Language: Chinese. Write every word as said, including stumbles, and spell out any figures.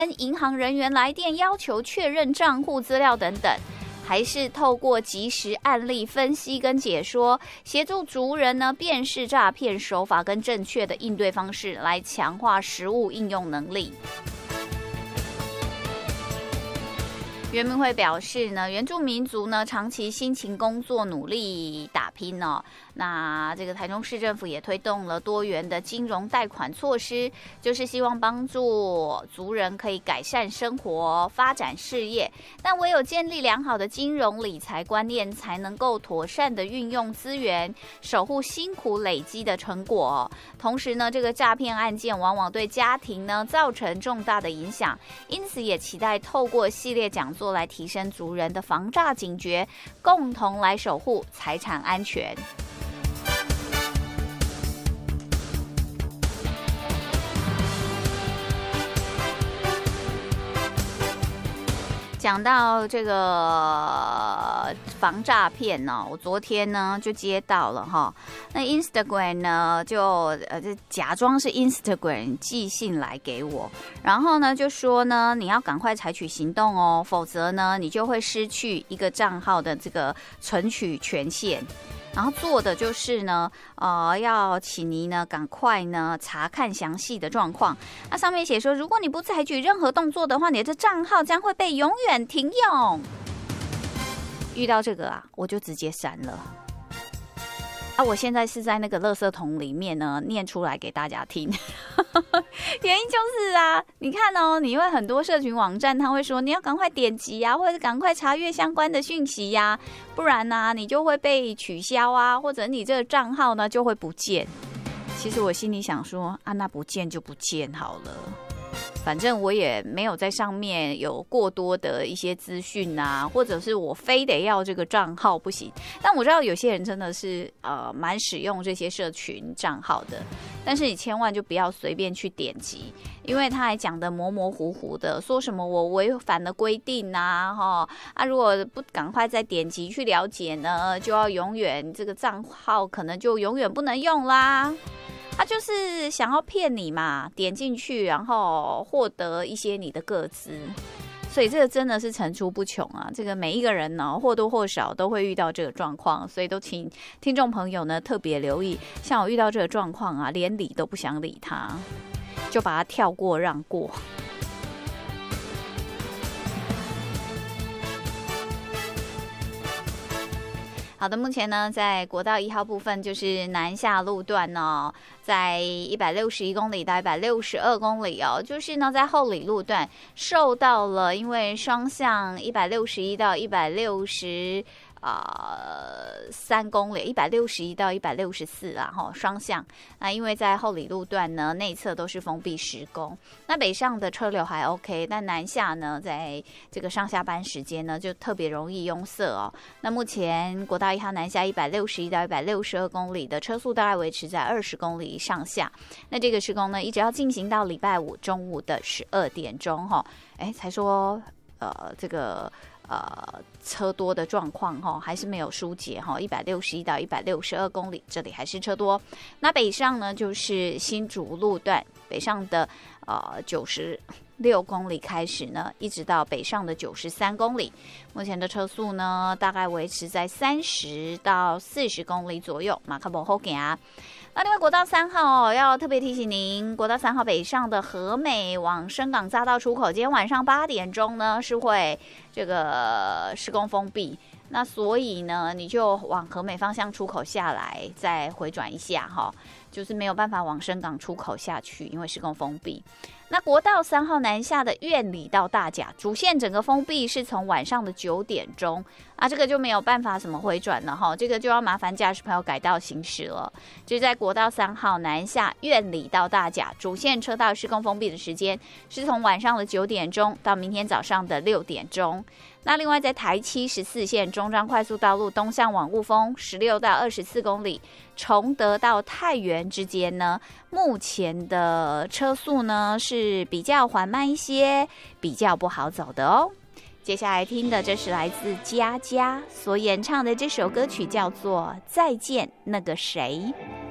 银行人员来电要求确认账户资料等等，还是透过即时案例分析跟解说，协助族人呢辨识诈骗手法跟正确的应对方式，来强化实务应用能力。原民会表示呢，原住民族呢长期辛勤工作，努力打拼哦。那这个台中市政府也推动了多元的金融贷款措施，就是希望帮助族人可以改善生活、发展事业。但唯有建立良好的金融理财观念，才能够妥善的运用资源，守护辛苦累积的成果哦。同时呢，这个诈骗案件往往对家庭呢造成重大的影响，因此也期待透过系列讲座来提升族人的防诈警觉，共同来守护财产安全。讲到这个防诈骗呢，我昨天呢就接到了哈，那 Instagram 呢就呃就假装是 Instagram 寄信来给我，然后呢就说呢你要赶快采取行动哦，否则呢你就会失去一个账号的这个存取权限。然后做的就是呢，呃，要请你呢赶快呢查看详细的状况。那上面写说，如果你不采取任何动作的话，你的账号将会被永远停用。遇到这个啊，我就直接删了。啊，我现在是在那个垃圾桶里面呢，念出来给大家听。原因就是啊，你看哦，你会很多社群网站，他会说你要赶快点击啊，或者赶快查阅相关的讯息呀、啊，不然呢、啊，你就会被取消啊，或者你这个账号呢就会不见。其实我心里想说啊，那不见就不见好了。反正我也没有在上面有过多的一些资讯啊，或者是我非得要这个账号不行。但我知道有些人真的是呃蛮使用这些社群账号的，但是你千万就不要随便去点击，因为他还讲的模模糊糊的，说什么我违反了规定啊，哈啊，如果不赶快再点击去了解呢，就要永远这个账号可能就永远不能用啦。他就是想要骗你嘛，点进去然后获得一些你的个资，所以这个真的是层出不穷啊！这个每一个人呢或多或少都会遇到这个状况，所以都请听众朋友呢特别留意。像我遇到这个状况啊，连理都不想理他，就把他跳过让过。好的，目前呢，在国道一号部分，就是南下路段哦，在一百六十一公里到一百六十二公里哦，就是呢，在后里路段受到了因为双向一百六十一到一百六十。呃，三公里，一百六十一到一百六十四啊，哈，双向。那因为在后里路段呢，内侧都是封闭施工，那北上的车流还 OK， 但南下呢，在这个上下班时间呢，就特别容易拥塞哦。那目前国道一号南下一百六十一到一百六十二公里的车速大概维持在二十公里上下。那这个施工呢，一直要进行到礼拜五中午的十二点钟哈，哎，才说呃这个。呃，车多的状况哈，还是没有疏解哈。一百六十一到一百六十二公里，这里还是车多。那北上呢，就是新竹路段北上的呃九十六公里开始呢，一直到北上的九十三公里。目前的车速呢，大概维持在三十到四十公里左右。马卡博后给啊。那另外国道三号、哦、要特别提醒您，国道三号北上的和美往深港匝道出口，今天晚上八点钟呢是会这个施工封闭，那所以呢你就往和美方向出口下来，再回转一下哈、哦，就是没有办法往深港出口下去，因为施工封闭。那国道三号南下的苑里到大甲主线整个封闭是从晚上的九点钟啊，这个就没有办法什么回转了哈，这个就要麻烦驾驶朋友改道行驶了。就是在国道三号南下苑里到大甲主线车道施工封闭的时间是从晚上的九点钟到明天早上的六点钟。那另外在台七十四线中彰快速道路东向往雾峰十六到二十四公里，崇德到太原之间呢，目前的车速呢是比较缓慢一些，比较不好走的哦。接下来听的这是来自佳佳所演唱的这首歌曲，叫做《再见那个谁》。